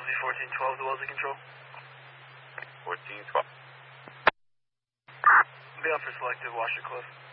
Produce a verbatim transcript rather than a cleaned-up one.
Z fourteen twelve, the Wellesley Control. fourteen twelve. Be officer selected, Washer Cliff.